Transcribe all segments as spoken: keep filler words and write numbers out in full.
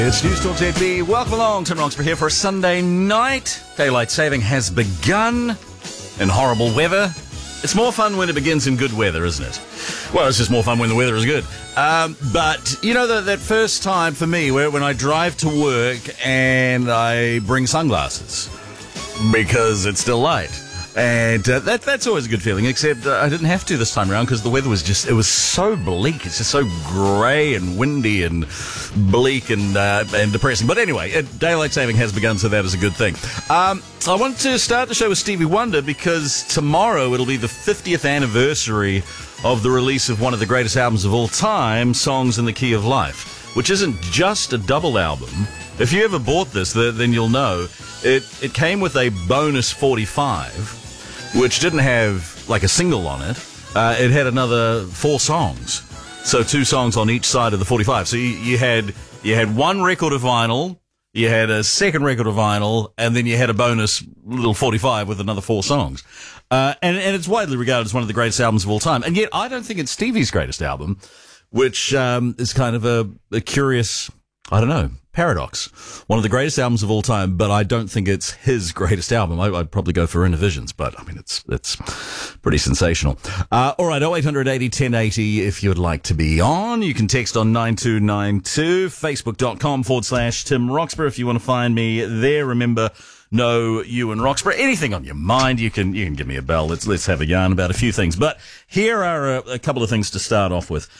It's News Talk Z B. Welcome along. Tim Roxburgh here for a Sunday night. Daylight saving has begun in horrible weather. It's more fun when it begins in good weather, isn't it? Well, it's just more fun when the weather is good. Um, but, you know, the, that first time for me where when I drive to work and I bring sunglasses because it's still light. And uh, that that's always a good feeling, except uh, I didn't have to this time around because the weather was just, it was so bleak. It's just so grey and windy and bleak and uh, and depressing. But anyway, uh, daylight saving has begun, so that is a good thing. Um, I want to start the show with Stevie Wonder because tomorrow it'll be the fiftieth anniversary of the release of one of the greatest albums of all time, Songs in the Key of Life, which isn't just a double album. If you ever bought this, then you'll know it, it came with a bonus forty-five, which didn't have like a single on it. Uh, it had another four songs. So two songs on each side of the forty-five. So you, you had you had one record of vinyl, you had a second record of vinyl, and then you had a bonus little forty-five with another four songs. Uh, and, and it's widely regarded as one of the greatest albums of all time. And yet I don't think it's Stevie's greatest album, which um, is kind of a, a curious, I don't know, paradox. One of the greatest albums of all time, but I don't think it's his greatest album. I, I'd probably go for Innervisions, but I mean, it's it's pretty sensational. Uh, all right, oh eight hundred eighty ten eighty if you would like to be on. You can text on nine two nine two, facebook.com forward slash Tim Roxburgh if you want to find me there. Remember, no you and Roxburgh. Anything on your mind, you can you can give me a bell. Let's, let's have a yarn about a few things. But here are a, a couple of things to start off with.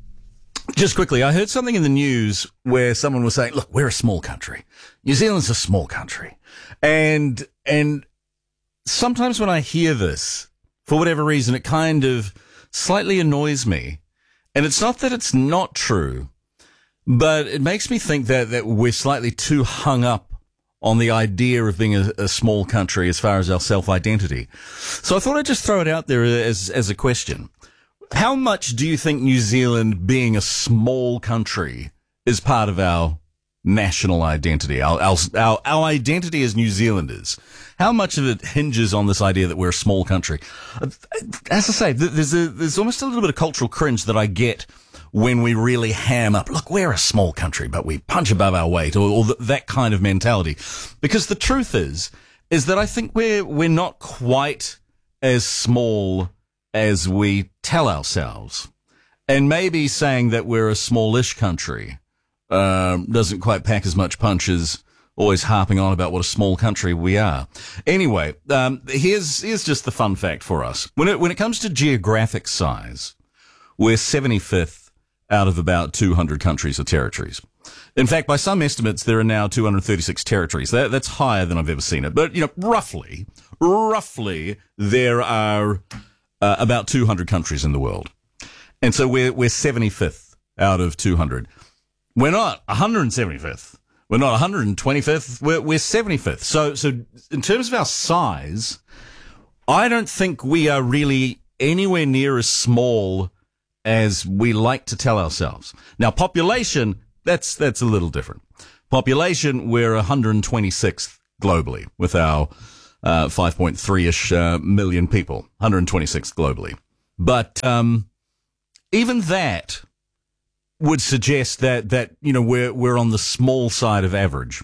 Just quickly, I heard something in the news where someone was saying, look, we're a small country. New Zealand's a small country. And, and sometimes when I hear this, for whatever reason, it kind of slightly annoys me. And it's not that it's not true, but it makes me think that, that we're slightly too hung up on the idea of being a, a small country as far as our self-identity. So I thought I'd just throw it out there as, as a question. How much do you think New Zealand, being a small country, is part of our national identity, our, our, our, our identity as New Zealanders? How much of it hinges on this idea that we're a small country? As I say, there's a, there's almost a little bit of cultural cringe that I get when we really ham up, look, we're a small country, but we punch above our weight, or, or that kind of mentality. Because the truth is, is that I think we're, we're not quite as small as we tell ourselves. And maybe saying that we're a smallish country um, doesn't quite pack as much punch as always harping on about what a small country we are. Anyway, um, here's here's just the fun fact for us. When it when it comes to geographic size, we're seventy-fifth out of about two hundred countries or territories. In fact, by some estimates, there are now two hundred thirty-six territories. That, that's higher than I've ever seen it. But, you know, roughly, roughly, there are Uh, about two hundred countries in the world. And so we're, we're seventy-fifth out of two hundred. We're not one hundred seventy-fifth. We're not one hundred twenty-fifth. We're, we're seventy-fifth. So, so in terms of our size, I don't think we are really anywhere near as small as we like to tell ourselves. Now, population, that's, that's a little different. Population, we're one hundred twenty-sixth globally with our Uh, five point three-ish uh, million people, one hundred twenty-six globally. But um, even that would suggest that that you know we're we're on the small side of average,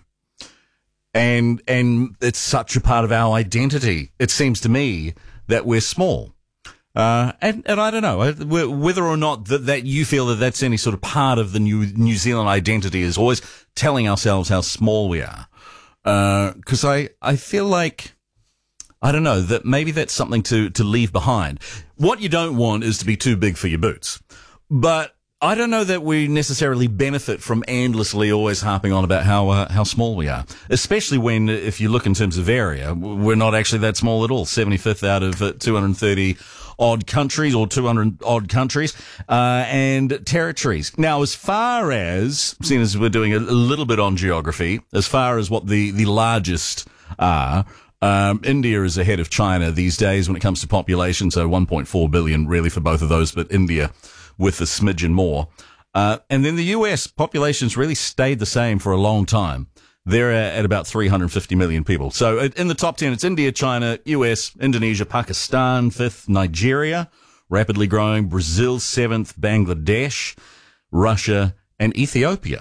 and and it's such a part of our identity. It seems to me that we're small, uh, and and I don't know whether or not that that you feel that that's any sort of part of the New New Zealand identity is always telling ourselves how small we are, because uh, I I feel like. I don't know, that maybe that's something to, to leave behind. What you don't want is to be too big for your boots. But I don't know that we necessarily benefit from endlessly always harping on about how uh, how small we are. Especially when, if you look in terms of area, we're not actually that small at all. seventy-fifth out of uh, two hundred thirty odd countries, or two hundred odd countries, uh, and territories. Now, as far as, seeing as we're doing a, a little bit on geography, as far as what the, the largest are, Um, India is ahead of China these days when it comes to population, so one point four billion really for both of those, but India with a smidgen more. Uh, and then the U S population's really stayed the same for a long time. They're at about three hundred fifty million people. So in the top ten, it's India, China, U S, Indonesia, Pakistan, fifth, Nigeria, rapidly growing, Brazil, seventh, Bangladesh, Russia, and Ethiopia.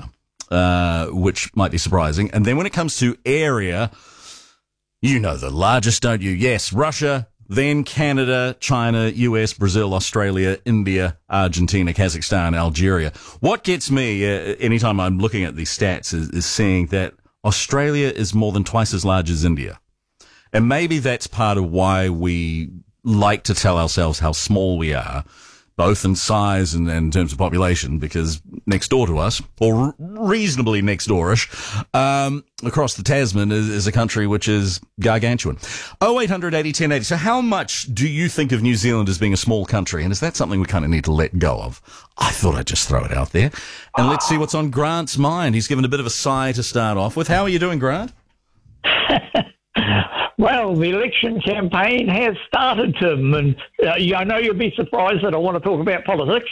uh, which might be surprising. And then when it comes to area, you know the largest, don't you? Yes, Russia, then Canada, China, U S, Brazil, Australia, India, Argentina, Kazakhstan, Algeria. What gets me uh, anytime I'm looking at these stats is, is seeing that Australia is more than twice as large as India. And maybe that's part of why we like to tell ourselves how small we are, both in size and, and in terms of population, because next door to us, or reasonably next doorish, um, across the Tasman is, is a country which is gargantuan. oh eight hundred eighty ten eighty. So how much do you think of New Zealand as being a small country? And is that something we kind of need to let go of? I thought I'd just throw it out there. And let's see what's on Grant's mind. He's given a bit of a sigh to start off with. How are you doing, Grant? Well, the election campaign has started, Tim, and uh, I know you'll be surprised that I want to talk about politics.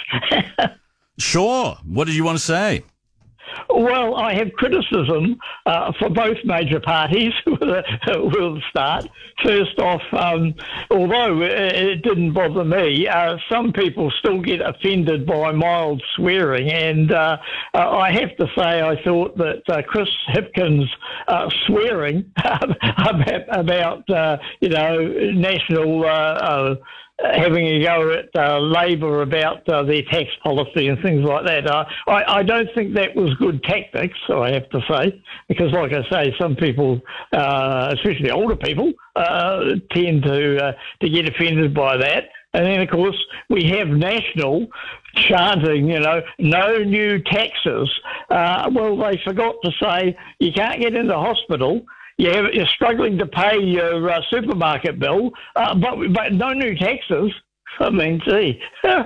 Sure. What did you want to say? Well, I have criticism uh, for both major parties. We'll start. First off, um, although it didn't bother me, uh, some people still get offended by mild swearing. And uh, I have to say I thought that uh, Chris Hipkins uh, swearing about, about uh, you know, national... Uh, uh, having a go at uh, Labor about uh, their tax policy and things like that. Uh, I, I don't think that was good tactics, I have to say, because like I say, some people, uh, especially older people, uh, tend to uh, to get offended by that. And then, of course, we have National chanting, you know, no new taxes. Uh, well, they forgot to say you can't get into hospital. Yeah, you're struggling to pay your uh, supermarket bill, uh, but but no new taxes. I mean, gee.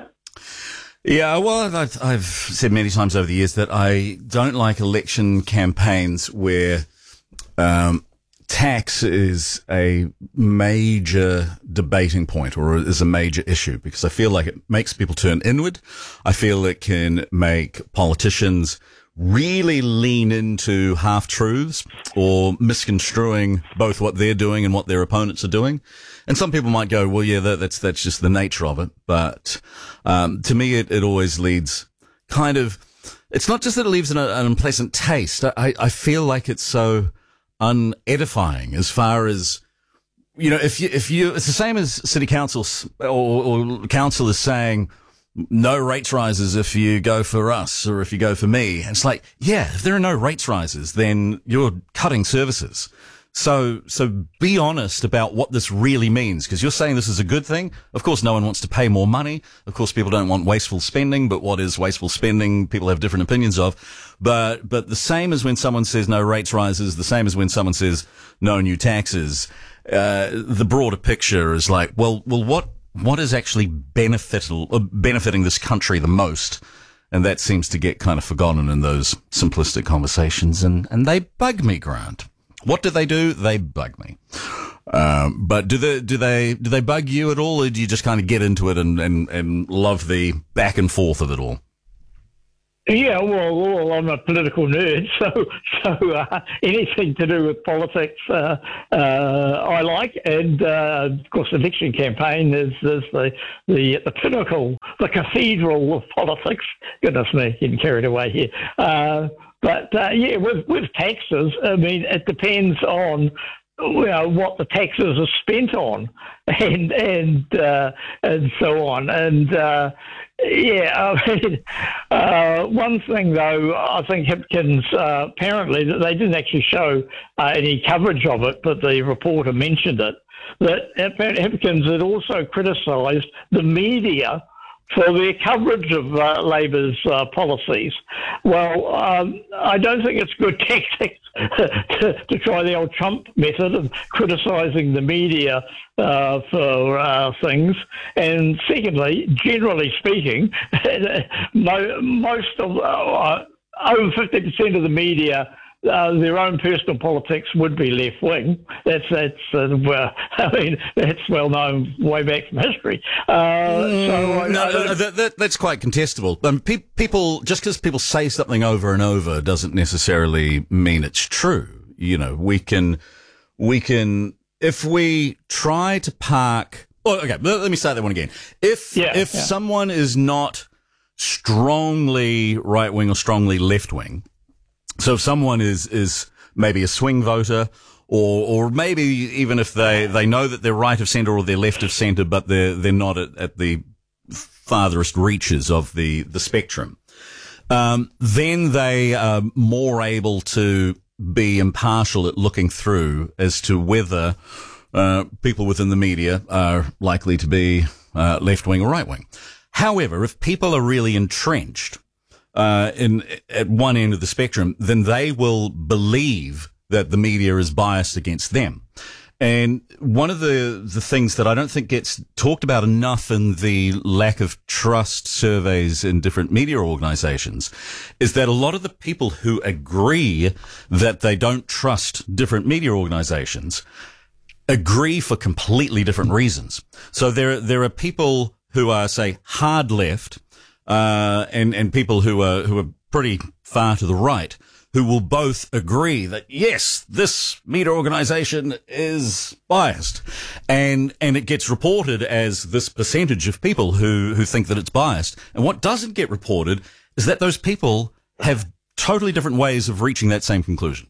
Yeah, well, I've, I've said many times over the years that I don't like election campaigns where um, tax is a major debating point or is a major issue, because I feel like it makes people turn inward. I feel it can make politicians really lean into half-truths or misconstruing both what they're doing and what their opponents are doing. And some people might go, well, yeah, that, that's that's just the nature of it. But um, to me, it, it always leads kind of, it's not just that it leaves an, an unpleasant taste. I, I feel like it's so unedifying as far as, you know, if you, if you, it's the same as city councils or, or councillors saying, no rates rises if you go for us or if you go for me. And it's like, yeah, if there are no rates rises, then you're cutting services. So, so be honest about what this really means, because you're saying this is a good thing. Of course, no one wants to pay more money. Of course, people don't want wasteful spending, but what is wasteful spending? People have different opinions of. But, but the same as when someone says no rates rises, the same as when someone says no new taxes, uh, the broader picture is like, well, well, what, What is actually benefital, uh, benefiting this country the most? And that seems to get kind of forgotten in those simplistic conversations. And, and they bug me, Grant. What do they do? They bug me. Um, but do they, do they, do they bug you at all? Or do you just kind of get into it and, and, and love the back and forth of it all? Yeah, well, well, I'm a political nerd, so so uh, anything to do with politics uh, uh, I like, and uh, of course, the election campaign is, is the, the the pinnacle, the cathedral of politics. Goodness me, getting carried away here. Uh, but uh, yeah, with with taxes, I mean, it depends on, you know, what the taxes are spent on, and and uh, and so on, and. Uh, Yeah, I mean, uh, one thing though, I think Hipkins, uh, apparently they didn't actually show uh, any coverage of it, but the reporter mentioned it, that Hipkins had also criticised the media for their coverage of uh, Labor's uh, policies. Well, um, I don't think it's good tactics to, to try the old Trump method of criticising the media uh, for uh, things. And secondly, generally speaking, most of uh, over fifty percent of the media, Uh, their own personal politics would be left wing. That's that's uh, well, I mean that's well known way back from history. Uh, mm, so I, no, I no that, that, that's quite contestable. Um, pe- people just because people say something over and over doesn't necessarily mean it's true. You know, we can we can if we try to park. Oh, okay, let, let me start that one again. If yeah, if yeah. someone is not strongly right wing or strongly left wing, So if someone is, is maybe a swing voter, or, or maybe even if they, they know that they're right of centre or they're left of centre, but they're, they're not at, at the farthest reaches of the, the spectrum, um, then they are more able to be impartial at looking through as to whether, uh, people within the media are likely to be, uh, left-wing or right-wing. However, if people are really entrenched, uh, in, at one end of the spectrum, then they will believe that the media is biased against them. And one of the, the things that I don't think gets talked about enough in the lack of trust surveys in different media organizations is that a lot of the people who agree that they don't trust different media organizations agree for completely different reasons. So there, there are people who are, say, hard left, uh, and, and people who are, who are pretty far to the right, who will both agree that, yes, this media organization is biased. And, and it gets reported as this percentage of people who, who think that it's biased. And what doesn't get reported is that those people have totally different ways of reaching that same conclusion.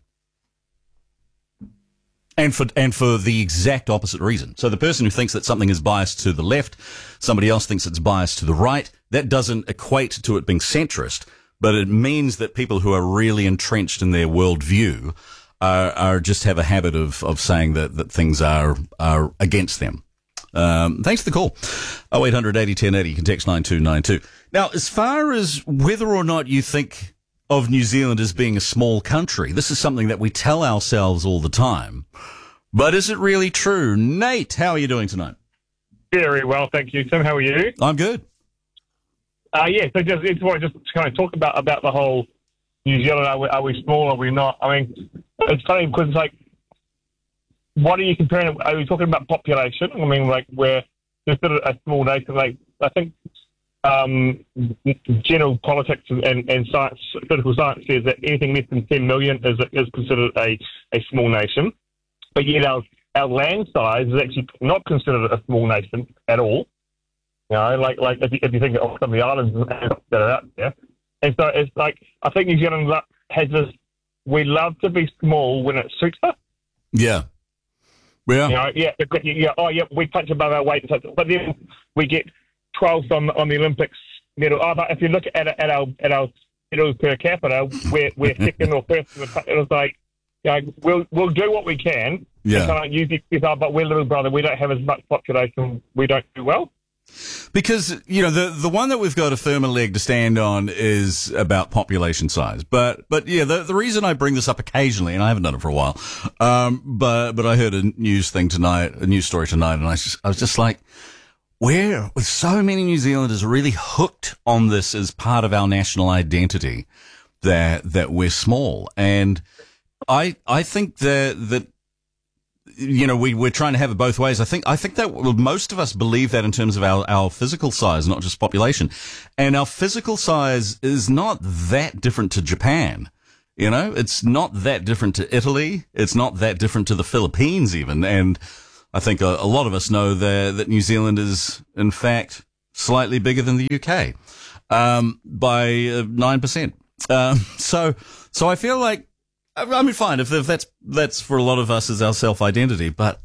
And for, and for the exact opposite reason. So the person who thinks that something is biased to the left, somebody else thinks it's biased to the right, that doesn't equate to it being centrist. But it means that people who are really entrenched in their worldview are, are just have a habit of, of saying that, that things are, are against them. Um, thanks for the call. oh eight hundred eighty ten eighty. You can text nine two nine two. Now, as far as whether or not you think of New Zealand as being a small country, this is something that we tell ourselves all the time. But is it really true? Nate, how are you doing tonight? Very well, thank you. Tim, how are you? I'm good. Uh, yeah, so just, it's what I just kind of talk about, about the whole New Zealand, are we, are we small, are we not? I mean, it's funny because it's like, what are you comparing? Are we talking about population? I mean, like, we're just a, a small nation. Like, I think um, general politics and, and science, political science says that anything less than ten million is is considered a, a small nation. But yet our, our land size is actually not considered a small nation at all. You know, like like if you, if you think of some of the islands that are out there. And so it's like, I think New Zealand has this, we love to be small when it suits us. Yeah. Yeah. You know, yeah, yeah, oh, yeah, we punch above our weight. But then we get twelfth on, on the Olympics medal. Oh, but if you look at at our at our medals per capita, we're, we're second or first. It was like, you know, we'll, we'll do what we can. Yeah. Kind of use it, but we're little brother. We don't have as much population. We don't do well. Because, you know, the, the one that we've got a firmer leg to stand on is about population size. But, but yeah, the, the reason I bring this up occasionally, and I haven't done it for a while, um, but, but I heard a news thing tonight, a news story tonight, and I just, I was just like, where, with so many New Zealanders really hooked on this as part of our national identity, that, that we're small. And I, I think that, that, you know, we, we're trying to have it both ways. I think, I think that well, most of us believe that in terms of our, our physical size, not just population. And our physical size is not that different to Japan. You know, it's not that different to Italy. It's not that different to the Philippines even. And I think a, a lot of us know that, that New Zealand is, in fact, slightly bigger than the U K, um, by uh, nine percent. Um, so, so I feel like, I mean, fine, if, if that's, that's for a lot of us as our self-identity, but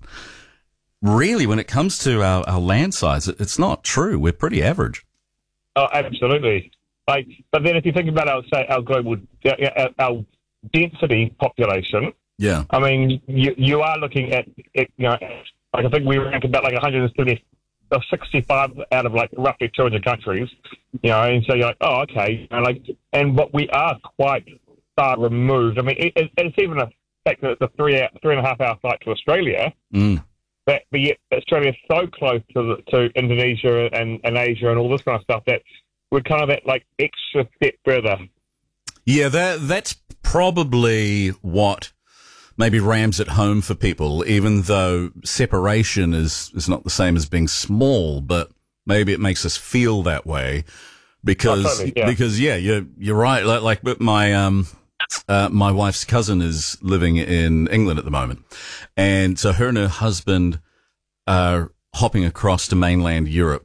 really when it comes to our, our land size, it, it's not true. We're pretty average. Oh, absolutely. Like, but then if you think about our, say, our global, our, our density population, yeah. I mean, you, you are looking at, at, you know, like I think we rank about like one hundred seventy, or sixty-five out of like roughly two hundred countries, you know, and so you're like, oh, okay. And like, and but we are quite far removed. I mean, it, it, it's even a fact that it's a three, three and a half hour flight to Australia, mm. but, but yet Australia is so close to, the, to Indonesia and, and Asia and all this kind of stuff that we're kind of that like extra step further. Yeah, that that's probably what maybe rams it home for people, even though separation is, is not the same as being small, but maybe it makes us feel that way because, oh, totally, yeah. because yeah, you're, you're right. Like, like but my, um, uh, my wife's cousin is living in England at the moment. And so her and her husband are hopping across to mainland Europe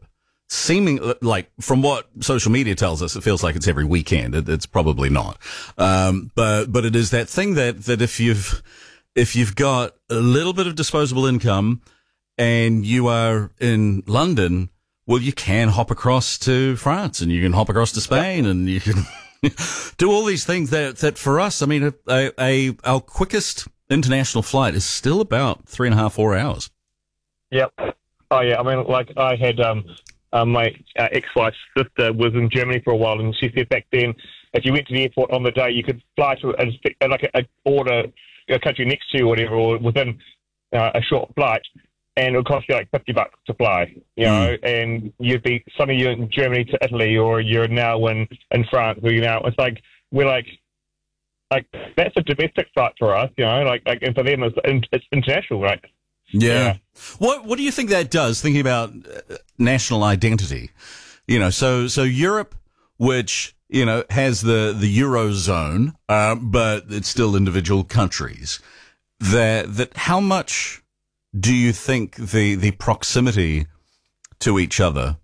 seeming like from what social media tells us, it feels like it's every weekend. It, it's probably not. Um, but, but it is that thing that, that if you've, if you've got a little bit of disposable income and you are in London, well, you can hop across to France and you can hop across to Spain and you can do all these things that, that for us, I mean, a, a, our quickest international flight is still about three and a half, four hours. Yep. Oh, yeah. I mean, like I had, um, uh, my uh, ex-wife's sister was in Germany for a while, and she said back then, if you went to the airport on the day, you could fly to a, like a, a order, a country next to you or whatever, or within uh, a short flight, and it would cost you like fifty bucks to fly, you know, mm. and you'd be, some of you in Germany to Italy, or you're now in, in France, or you know, it's like, we're like, like, that's a domestic flight for us, you know, like, like and for them, it's, it's international, right? Yeah. yeah. What, what do you think that does, thinking about uh, national identity? You know, so, so Europe, which, you know, has the, the Eurozone, uh, but it's still individual countries, that, that how much do you think the, the proximity to each other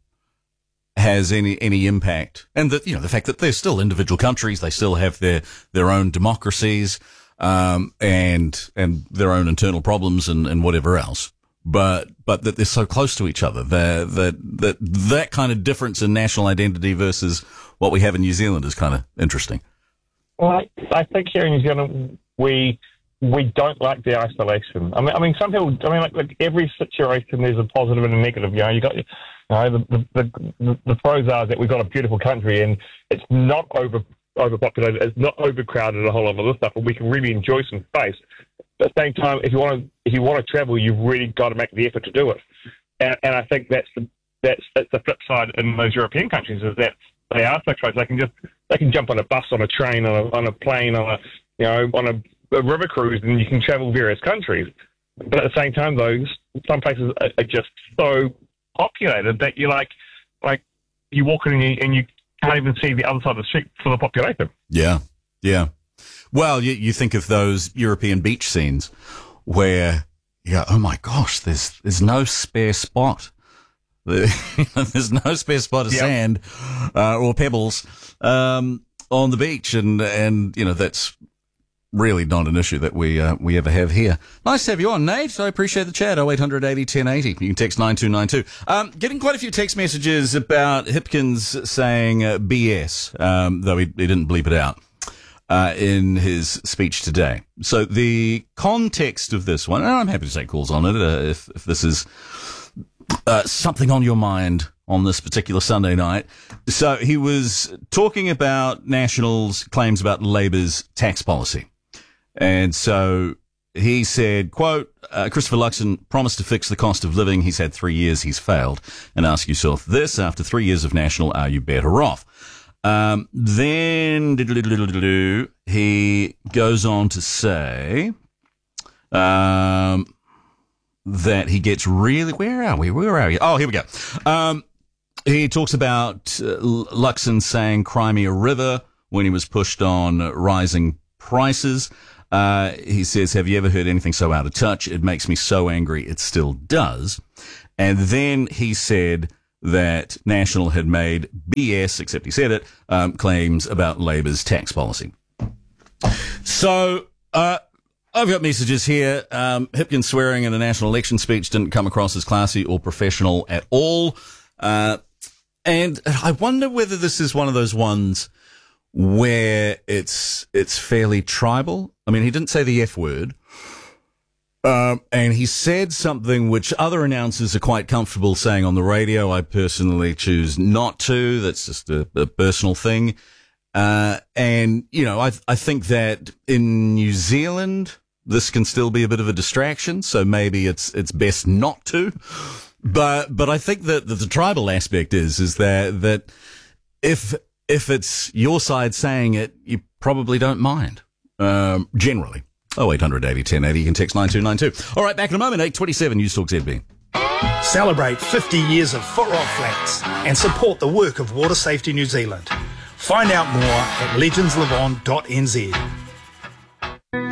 has any, any impact? And that, you know, the fact that they're still individual countries, they still have their, their own democracies, um, and, and their own internal problems and, and whatever else. But, but that they're so close to each other, that, that, that, that kind of difference in national identity versus what we have in New Zealand is kind of interesting. Well, I, I think here in New Zealand, we, we don't like the isolation. I mean, I mean, some people, I mean, like, like every situation, there's a positive and a negative. You know, you got, you know, the, the, the, the pros are that we've got a beautiful country and it's not over, overpopulated, it's not overcrowded, a whole lot of other stuff, and we can really enjoy some space. At the same time, if you want to, if you want to travel, you've really got to make the effort to do it. And, and I think that's the, that's, that's the flip side in those European countries, is that they are so close. They can just, they can jump on a bus, on a train, on a, on a plane, on a, you know, on a, a river cruise, and you can travel various countries. But at the same time, though, some places are, are just so populated that you're like, like you walk in and you, and you can't even see the other side of the street for the population. Yeah, yeah. Well, you, you think of those European beach scenes where, yeah, oh my gosh, there's there's no spare spot. There's no spare spot of yep. sand uh, or pebbles um, on the beach, and and you know that's really not an issue that we uh, we ever have here. Nice to have you on, Nate. I appreciate the chat. oh eight hundred eighty ten eighty. You can text nine two nine two. Um, getting quite a few text messages about Hipkins saying uh, B S, um, though he, he didn't bleep it out uh, in his speech today. So the context of this one, and I'm happy to take calls on it uh, if, if this is uh, something on your mind on this particular Sunday night. So he was talking about National's claims about Labour's tax policy. And so he said, quote, uh, Christopher Luxon promised to fix the cost of living. He's had three years. He's failed. And ask yourself this, after three years of National, are you better off? Um, then he goes on to say um, that he gets really, where are we? Where are you? Oh, here we go. Um, he talks about uh, Luxon saying Crimea River when he was pushed on rising prices. Uh, he says, have you ever heard anything so out of touch? It makes me so angry. It still does. And then he said that National had made B S, except he said it, um, claims about Labour's tax policy. So, uh, I've got messages here. Um, Hipkins swearing in a national election speech didn't come across as classy or professional at all. Uh, and I wonder whether this is one of those ones where it's it's fairly tribal. I mean, he didn't say the F word, um, and he said something which other announcers are quite comfortable saying on the radio. I personally choose not to. That's just a, a personal thing. Uh, and, you know, I I think that in New Zealand, this can still be a bit of a distraction, so maybe it's it's best not to. But but I think that, that the tribal aspect is is that that if if it's your side saying it, you probably don't mind. Um, generally. oh eight hundred eighty ten eighty. You can text nine two nine two. All right, back in a moment. eight twenty-seven News Talk Z B. Celebrate fifty years of Footrock Flats and support the work of Water Safety New Zealand. Find out more at legends live on dot n z.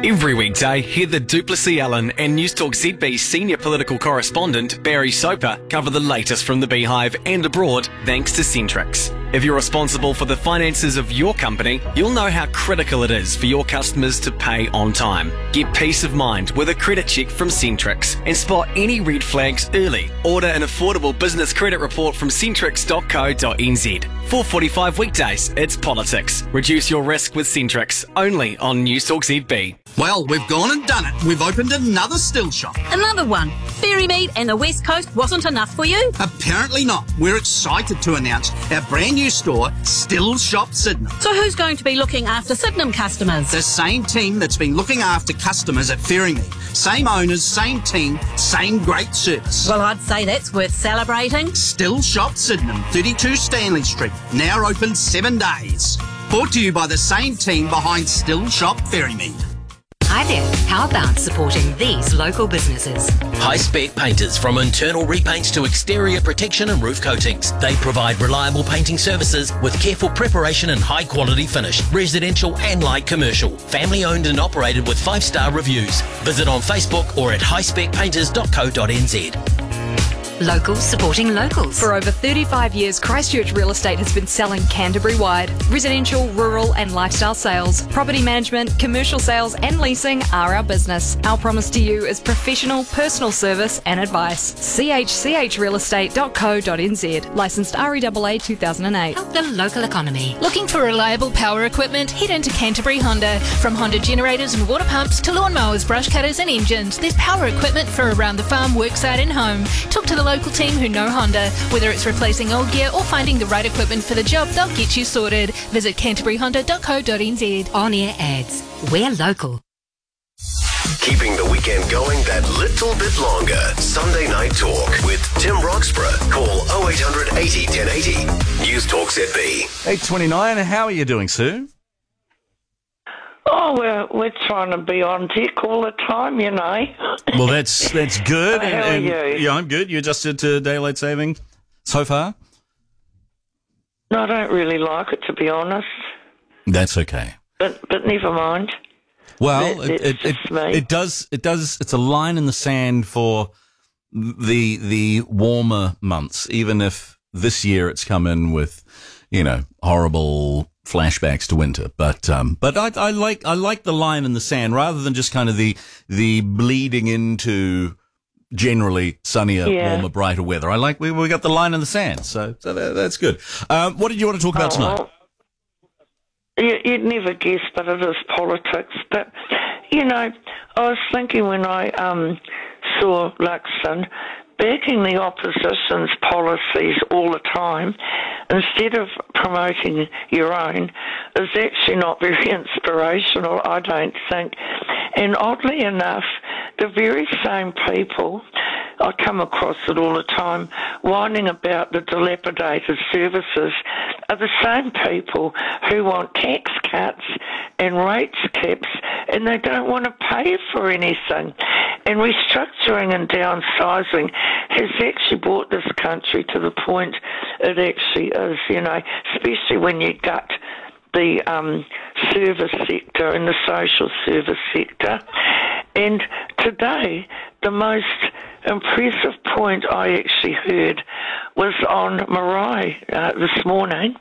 Every weekday, hear the Duplessis Allen and Newstalk Z B senior political correspondent Barry Soper cover the latest from the Beehive and abroad thanks to Centrix. If you're responsible for the finances of your company, you'll know how critical it is for your customers to pay on time. Get peace of mind with a credit check from Centrix and spot any red flags early. Order an affordable business credit report from centrix dot co dot n z. four forty-five weekdays, it's politics. Reduce your risk with Centrix, only on Newstalk Z B. Well, we've gone and done it. We've opened another still shop. Another one. Ferrymead and the West Coast wasn't enough for you? Apparently not. We're excited to announce our brand new store, Still Shop Sydenham. So who's going to be looking after Sydenham customers? The same team that's been looking after customers at Ferrymead. Same owners, same team, same great service. Well, I'd say that's worth celebrating. Still Shop Sydenham, thirty-two Stanley Street. Now open seven days. Brought to you by the same team behind Still Shop Ferrymead. Hi there. How about supporting these local businesses? High-spec painters, from internal repaints to exterior protection and roof coatings. They provide reliable painting services with careful preparation and high-quality finish. Residential and light commercial. Family-owned and operated with five-star reviews. Visit on Facebook or at high spec painters dot co dot n z. Locals supporting locals. For over thirty-five years, Christchurch Real Estate has been selling Canterbury-wide. Residential, rural and lifestyle sales, property management, commercial sales and leasing are our business. Our promise to you is professional, personal service and advice. c h c h real estate dot co dot n z. Licensed R E A A two thousand eight. Help the local economy. Looking for reliable power equipment? Head into Canterbury Honda. From Honda generators and water pumps to lawnmowers, brush cutters and engines, there's power equipment for around the farm, worksite and home. Talk to the local team who know Honda. Whether it's replacing old gear or finding the right equipment for the job, they'll get you sorted. Visit canterbury honda dot co dot n z. On-air ads. We're local. Keeping the weekend going that little bit longer. Sunday Night Talk with Tim Roxburgh. Call oh eight hundred eighty ten eighty. News Talk Z B. eight twenty-nine, how are you doing, Sue? Oh, we're, we're trying to be on deck all the time, you know. Well, that's that's good. How and, are and, you? Yeah, I'm good. You adjusted to daylight saving so far? No, I don't really like it, to be honest. That's okay. But but never mind. Well, That- it, it, that's it, just me. it does, it does, it's a line in the sand for the, the warmer months, even if this year it's come in with, you know, horrible flashbacks to winter. But, um, but I, I like, I like the line in the sand rather than just kind of the, the bleeding into generally sunnier, Yeah. warmer, brighter weather. I like, we, we got the line in the sand. So, so that, that's good. Um, what did you want to talk about Oh, tonight? well, you, you'd never guess, but it is politics. But, you know, I was thinking when I um, saw Luxon backing the opposition's policies all the time, instead of promoting your own, is actually not very inspirational, I don't think. And oddly enough, the very same people, I come across it all the time, whining about the dilapidated services, are the same people who want tax cuts and rates caps, and they don't want to pay for anything. And restructuring and downsizing has actually brought this country to the point it actually is, you know, especially when you gut the um, service sector and the social service sector. And today, the most impressive point I actually heard was on Marae uh, this morning,